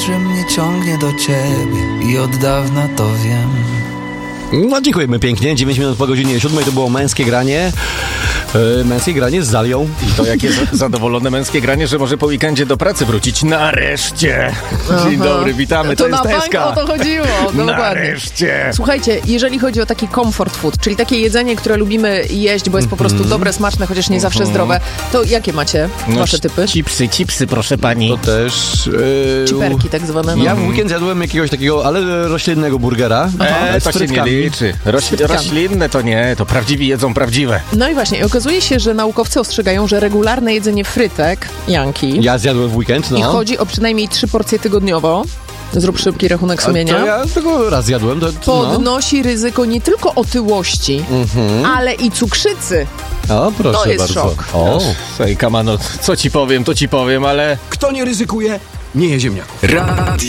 że mnie ciągnie do ciebie i od dawna to wiem. No dziękujemy pięknie, 9 minut po godzinie 7 to było męskie granie. Męskie granie z Zalią. I to jakie zadowolone męskie granie, że może po weekendzie do pracy wrócić. Nareszcie! Dzień dobry, witamy, to jest na bank Teska. o to chodziło, dokładnie. Nareszcie! Słuchajcie, jeżeli chodzi o taki comfort food, czyli takie jedzenie, które lubimy jeść, bo jest po prostu dobre, smaczne, chociaż nie zawsze zdrowe, to jakie macie wasze typy? Chipsy, proszę pani. To też... Ciperki tak zwane. No. Ja w weekend zjadłem jakiegoś takiego, ale roślinnego burgera. To się nie frytkami. liczy. Roślinne to nie, to prawdziwi jedzą prawdziwe. No i właśnie, okazuje się, że naukowcy ostrzegają, że regularne jedzenie frytek, Janki, Ja zjadłem w weekend, no. i chodzi o przynajmniej 3 porcje tygodniowo. Zrób szybki rachunek sumienia. To ja tego raz zjadłem. Podnosi ryzyko nie tylko otyłości, ale i cukrzycy. O, proszę To jest bardzo. szok. O. Ej, Kamano, co ci powiem, to ci powiem, ale... Kto nie ryzykuje, nie je ziemniaków.